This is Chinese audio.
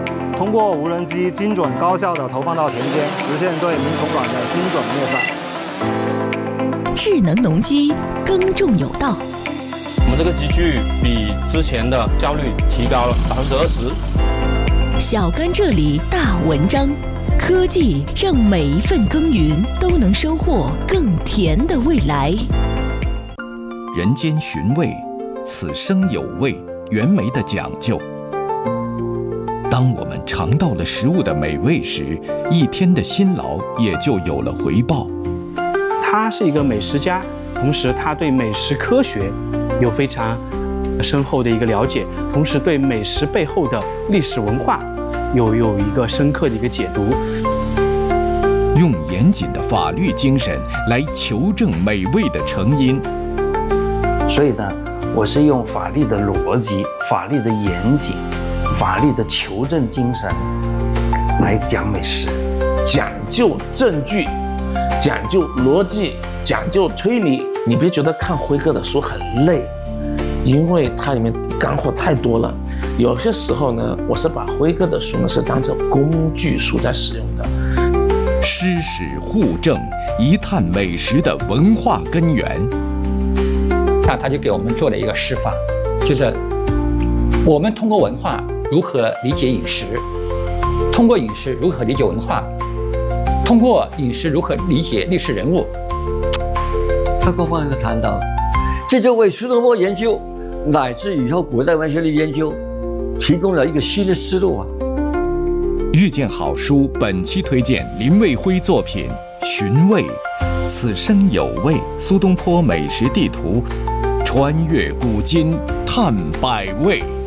通过无人机精准高效地投放到田间，实现对鸣虫卵的精准灭杀。 智能农机耕种有道。 我们这个机具比之前的效率提高了20%。 小甘这里大文章，科技让每一份耕耘都能收获更甜的未来。 人间寻味，此生有味，袁枚的讲究。当我们尝到了食物的美味时，一天的辛劳也就有了回报。 他是一个美食家，同时他对美食科学有非常深厚的一个了解，同时对美食背后的历史文化有一个深刻的一个解读。 用严谨的法律精神来求证美味的成因。 所以呢，我是用法律的逻辑、法律的严谨、法律的求证精神来讲美食， 讲究证据，讲究逻辑，讲究推理。你别觉得看辉哥的书很累，因为它里面干货太多了。有些时候呢，我是把辉哥的书呢是当成工具书在使用的。 诗史互证，一探美食的文化根源。 那他就给我们做了一个示范，就是我们通过文化如何理解饮食，通过饮食如何理解文化，通过饮食如何理解历史人物。 他各方面都谈到，这就为苏东坡研究乃至以后古代文学的研究提供了一个新的思路啊。 遇见好书本期推荐林卫辉作品《寻味》，此生有味，苏东坡美食地图，穿越古今探百味。